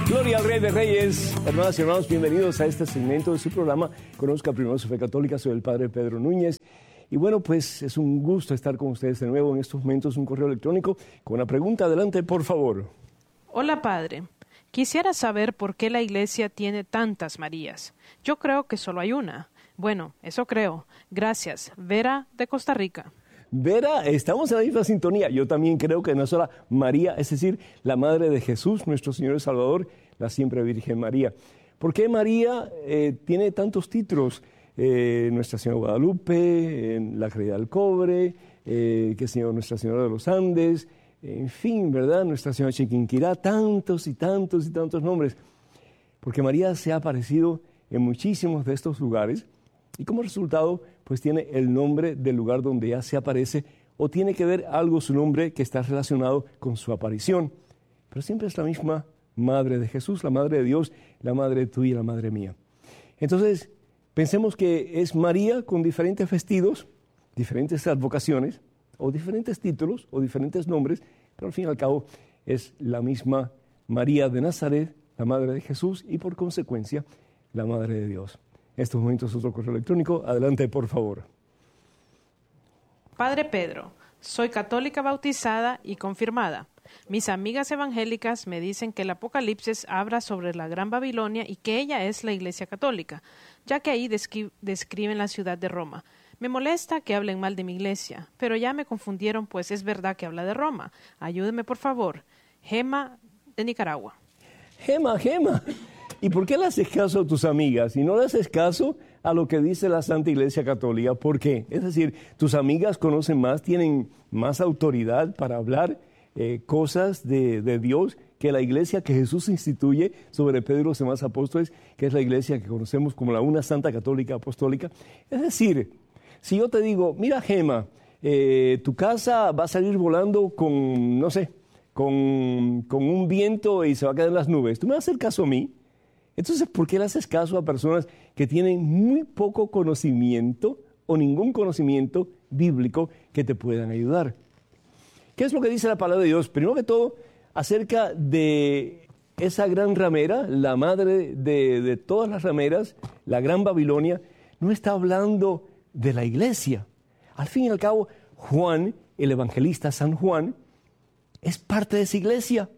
Gloria al Rey de Reyes. Hermanas y hermanos, bienvenidos a este segmento de su programa Conozca Primero su Fe Católica. Soy el Padre Pedro Núñez. Y bueno, pues es un gusto estar con ustedes de nuevo en estos momentos. Un correo electrónico con una pregunta. Adelante, por favor. Hola, Padre. Quisiera saber por qué la Iglesia tiene tantas Marías. Yo creo que solo hay una. Bueno, eso creo. Gracias. Vera, de Costa Rica. Vera, estamos en la misma sintonía. Yo también creo que no sola María, es decir, la Madre de Jesús, nuestro Señor y Salvador, la siempre Virgen María. ¿Por qué María tiene tantos títulos? Nuestra Señora Guadalupe, la Caridad del Cobre, Nuestra Señora de los Andes, en fin, ¿verdad? Nuestra Señora Chiquinquirá, tantos y tantos y tantos nombres. Porque María se ha aparecido en muchísimos de estos lugares y como resultado, pues tiene el nombre del lugar donde ella se aparece o tiene que ver algo su nombre que está relacionado con su aparición. Pero siempre es la misma Madre de Jesús, la Madre de Dios, la Madre tuya y la Madre mía. Entonces, pensemos que es María con diferentes vestidos, diferentes advocaciones, o diferentes títulos, o diferentes nombres, pero al fin y al cabo es la misma María de Nazaret, la Madre de Jesús, y por consecuencia, la Madre de Dios. En estos momentos otro correo electrónico. Adelante, por favor. Padre Pedro, soy católica bautizada y confirmada. Mis amigas evangélicas me dicen que el Apocalipsis habla sobre la Gran Babilonia y que ella es la Iglesia Católica, ya que ahí describen la ciudad de Roma. Me molesta que hablen mal de mi iglesia, pero ya me confundieron, pues es verdad que habla de Roma. Ayúdeme, por favor. Gema, de Nicaragua. Gema. ¿Y por qué le haces caso a tus amigas y no le haces caso a lo que dice la Santa Iglesia Católica? ¿Por qué? Es decir, tus amigas conocen más, tienen más autoridad para hablar cosas de Dios que la iglesia que Jesús instituye sobre Pedro y los demás apóstoles, que es la iglesia que conocemos como la una Santa Católica Apostólica. Es decir, si yo te digo, mira Gema, tu casa va a salir volando con, no sé, con un viento y se va a quedar en las nubes, ¿tú me vas a hacer caso a mí? Entonces, ¿por qué le haces caso a personas que tienen muy poco conocimiento o ningún conocimiento bíblico que te puedan ayudar? ¿Qué es lo que dice la palabra de Dios? Primero que todo, acerca de esa gran ramera, la madre de todas las rameras, la Gran Babilonia, no está hablando de la iglesia. Al fin y al cabo, Juan, el evangelista San Juan, es parte de esa iglesia.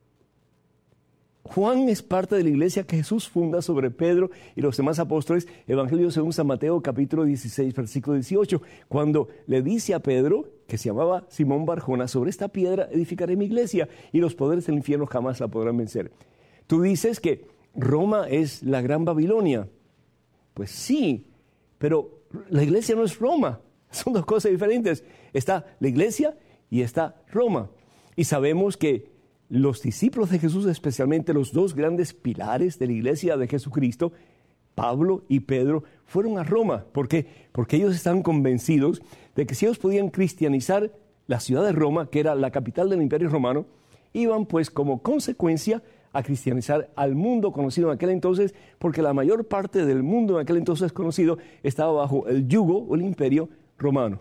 Juan es parte de la iglesia que Jesús funda sobre Pedro y los demás apóstoles, Evangelio según San Mateo, capítulo 16, versículo 18, cuando le dice a Pedro, que se llamaba Simón Barjona, sobre esta piedra edificaré mi iglesia y los poderes del infierno jamás la podrán vencer. Tú dices que Roma es la Gran Babilonia. Pues sí, pero la iglesia no es Roma, son dos cosas diferentes. Está la iglesia y está Roma. Y sabemos que los discípulos de Jesús, especialmente los dos grandes pilares de la iglesia de Jesucristo, Pablo y Pedro, fueron a Roma. ¿Por qué? Porque ellos estaban convencidos de que si ellos podían cristianizar la ciudad de Roma, que era la capital del Imperio Romano, iban pues como consecuencia a cristianizar al mundo conocido en aquel entonces, porque la mayor parte del mundo en aquel entonces conocido estaba bajo el yugo o el Imperio Romano.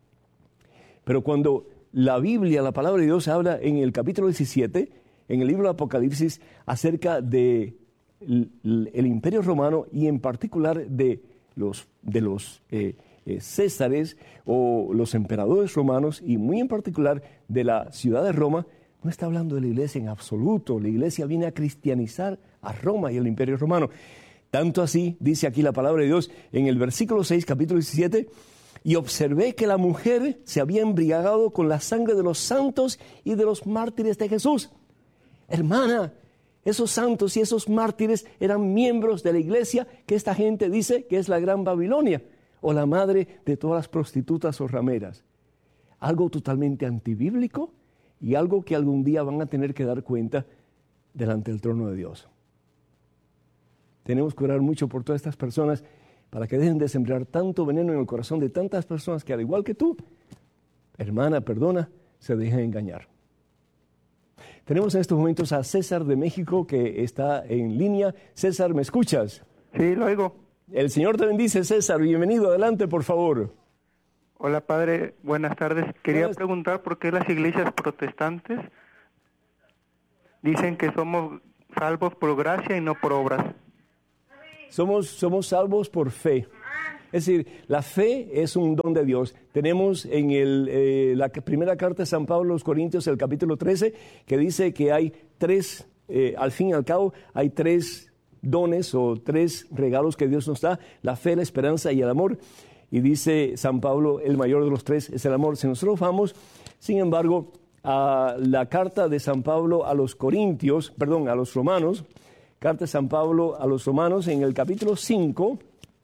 Pero cuando la Biblia, la palabra de Dios, habla en el capítulo 17, en el libro de Apocalipsis, acerca de el Imperio Romano y en particular de los Césares o los emperadores romanos y muy en particular de la ciudad de Roma, no está hablando de la iglesia en absoluto. La iglesia viene a cristianizar a Roma y el Imperio Romano. Tanto así, dice aquí la palabra de Dios en el versículo 6, capítulo 17, y observé que la mujer se había embriagado con la sangre de los santos y de los mártires de Jesús. Hermana, esos santos y esos mártires eran miembros de la iglesia que esta gente dice que es la Gran Babilonia o la madre de todas las prostitutas o rameras. Algo totalmente antibíblico y algo que algún día van a tener que dar cuenta delante del trono de Dios. Tenemos que orar mucho por todas estas personas para que dejen de sembrar tanto veneno en el corazón de tantas personas que, al igual que tú, hermana, perdona, se dejan engañar. Tenemos en estos momentos a César de México que está en línea. César, ¿me escuchas? Sí, lo oigo. El Señor te bendice, César. Bienvenido. Adelante, por favor. Hola, padre. Buenas tardes. Quería preguntar por qué las iglesias protestantes dicen que somos salvos por gracia y no por obras. Somos salvos por fe. Es decir, la fe es un don de Dios. Tenemos en la primera carta de San Pablo a los Corintios, el capítulo 13, que dice que hay tres, al fin y al cabo, hay tres dones o tres regalos que Dios nos da: la fe, la esperanza y el amor. Y dice San Pablo, el mayor de los tres es el amor. Si nosotros vamos, sin embargo, a la carta de San Pablo a los Romanos, carta de San Pablo a los Romanos, en el capítulo 5,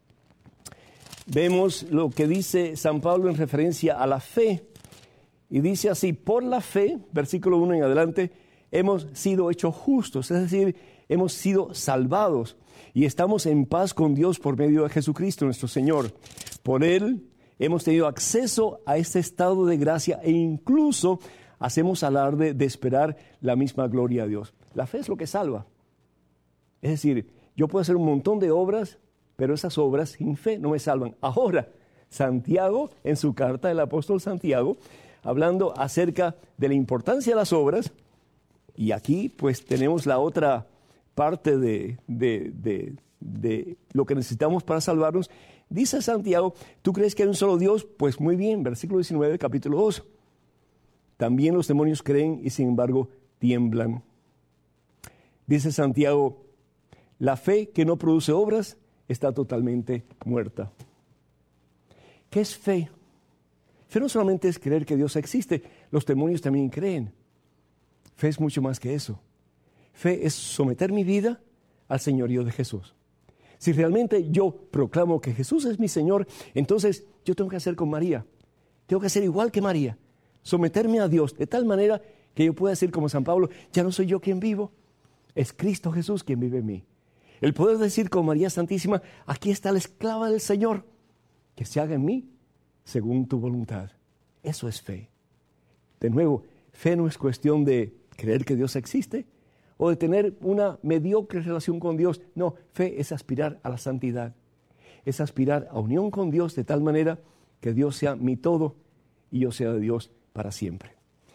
vemos lo que dice San Pablo en referencia a la fe. Y dice así: por la fe, versículo 1 en adelante, hemos sido hechos justos, es decir, hemos sido salvados y estamos en paz con Dios por medio de Jesucristo nuestro Señor. Por Él hemos tenido acceso a este estado de gracia e incluso hacemos alarde de esperar la misma gloria de Dios. La fe es lo que salva. Es decir, yo puedo hacer un montón de obras, pero esas obras sin fe no me salvan. Ahora, Santiago, en su carta, el apóstol Santiago, hablando acerca de la importancia de las obras, y aquí pues tenemos la otra parte de lo que necesitamos para salvarnos. Dice Santiago: ¿tú crees que hay un solo Dios? Pues muy bien, versículo 19, capítulo 2. También los demonios creen y sin embargo tiemblan. Dice Santiago: la fe que no produce obras está totalmente muerta. ¿Qué es fe? Fe no solamente es creer que Dios existe, los demonios también creen. Fe es mucho más que eso. Fe es someter mi vida al señorío de Jesús. Si realmente yo proclamo que Jesús es mi Señor, entonces yo tengo que hacer con María. Tengo que hacer igual que María. Someterme a Dios de tal manera que yo pueda decir como San Pablo: ya no soy yo quien vivo, es Cristo Jesús quien vive en mí. El poder decir con María Santísima: aquí está la esclava del Señor, que se haga en mí según tu voluntad. Eso es fe. De nuevo, fe no es cuestión de creer que Dios existe o de tener una mediocre relación con Dios. No, fe es aspirar a la santidad. Es aspirar a unión con Dios de tal manera que Dios sea mi todo y yo sea de Dios para siempre.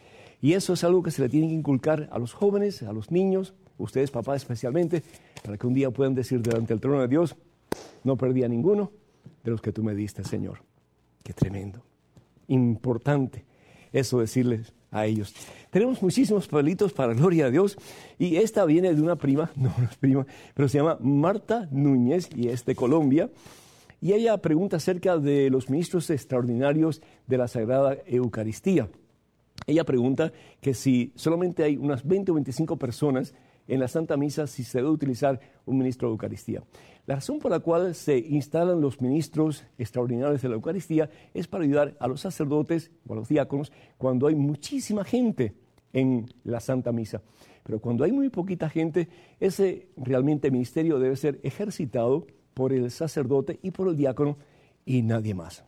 Y eso es algo que se le tiene que inculcar a los jóvenes, a los niños, ustedes papás especialmente, para que un día puedan decir delante del trono de Dios: no perdí a ninguno de los que tú me diste, Señor. Qué tremendo, importante eso decirles a ellos. Tenemos muchísimos papelitos para gloria a Dios, y esta viene de una prima, no es prima, pero se llama Marta Núñez y es de Colombia. Y ella pregunta acerca de los ministros extraordinarios de la Sagrada Eucaristía. Ella pregunta que si solamente hay unas 20 o 25 personas en la Santa Misa, si se debe utilizar un ministro de Eucaristía. La razón por la cual se instalan los ministros extraordinarios de la Eucaristía es para ayudar a los sacerdotes o a los diáconos cuando hay muchísima gente en la Santa Misa. Pero cuando hay muy poquita gente, ese realmente ministerio debe ser ejercitado por el sacerdote y por el diácono y nadie más.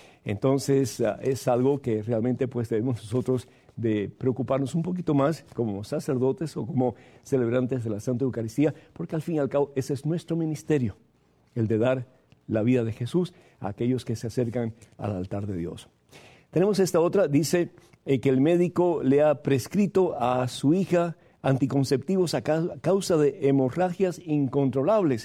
Entonces es algo que realmente pues debemos nosotros de preocuparnos un poquito más como sacerdotes o como celebrantes de la Santa Eucaristía, porque al fin y al cabo ese es nuestro ministerio, el de dar la vida de Jesús a aquellos que se acercan al altar de Dios. Tenemos esta otra, dice que el médico le ha prescrito a su hija anticonceptivos a causa de hemorragias incontrolables,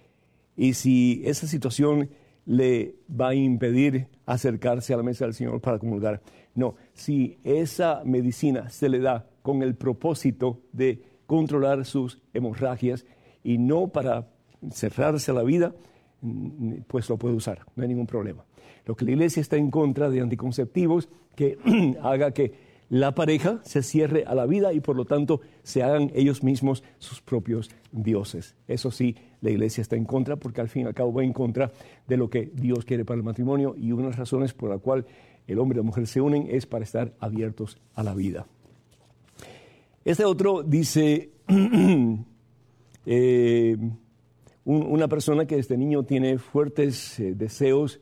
y si esa situación le va a impedir acercarse a la mesa del Señor para comulgar. No, si esa medicina se le da con el propósito de controlar sus hemorragias y no para cerrarse a la vida, pues lo puede usar, no hay ningún problema. Lo que la Iglesia está en contra de anticonceptivos que haga que la pareja se cierre a la vida y por lo tanto se hagan ellos mismos sus propios dioses. Eso sí, la Iglesia está en contra porque al fin y al cabo va en contra de lo que Dios quiere para el matrimonio, y una de las razones por la cual el hombre y la mujer se unen es para estar abiertos a la vida. Este otro dice, una persona que desde niño tiene fuertes deseos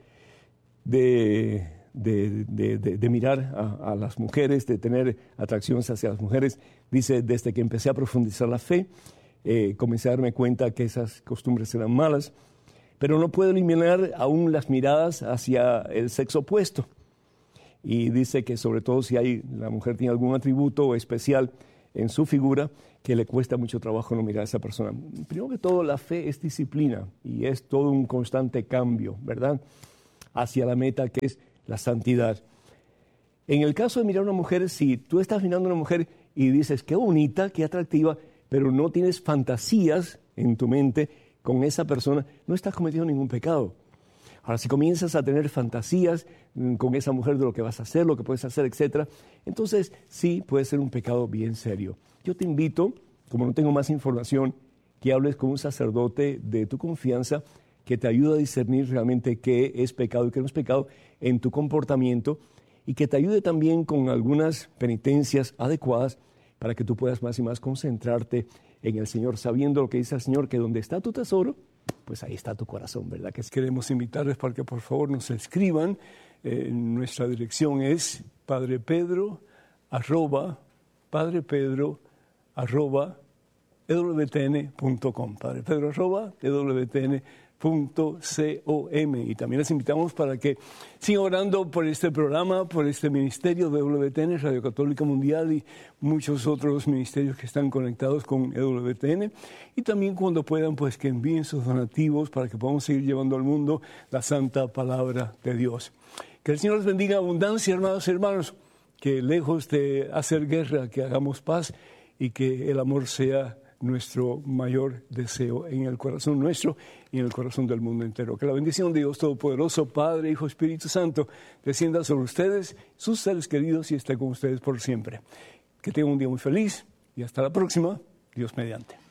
de mirar a las mujeres, de tener atracciones hacia las mujeres. Dice: desde que empecé a profundizar la fe, comencé a darme cuenta que esas costumbres eran malas, pero no puedo eliminar aún las miradas hacia el sexo opuesto. Y dice que sobre todo si la mujer tiene algún atributo especial, en su figura que le cuesta mucho trabajo no mirar a esa persona. Primero que todo, la fe es disciplina y es todo un constante cambio, ¿verdad?, hacia la meta que es la santidad. En el caso de mirar a una mujer, si tú estás mirando a una mujer y dices, qué bonita, qué atractiva, pero no tienes fantasías en tu mente con esa persona, no estás cometiendo ningún pecado. Ahora, si comienzas a tener fantasías con esa mujer de lo que vas a hacer, lo que puedes hacer, etc., entonces sí puede ser un pecado bien serio. Yo te invito, como no tengo más información, que hables con un sacerdote de tu confianza que te ayude a discernir realmente qué es pecado y qué no es pecado en tu comportamiento y que te ayude también con algunas penitencias adecuadas para que tú puedas más y más concentrarte en el Señor, sabiendo lo que dice el Señor, que donde está tu tesoro, pues ahí está tu corazón, ¿verdad? Que queremos invitarles para que por favor nos escriban. Nuestra dirección es padrepedro@ewtn.com, padrepedro@ewtn.com, y también les invitamos para que sigan orando por este programa, por este ministerio de EWTN, Radio Católica Mundial y muchos otros ministerios que están conectados con EWTN, y también cuando puedan, pues que envíen sus donativos para que podamos seguir llevando al mundo la santa palabra de Dios. Que el Señor les bendiga abundancia, hermanos y hermanos, que lejos de hacer guerra, que hagamos paz y que el amor sea nuestro mayor deseo en el corazón nuestro y en el corazón del mundo entero. Que la bendición de Dios Todopoderoso, Padre, Hijo, Espíritu Santo, descienda sobre ustedes, sus seres queridos, y esté con ustedes por siempre. Que tengan un día muy feliz y hasta la próxima, Dios mediante.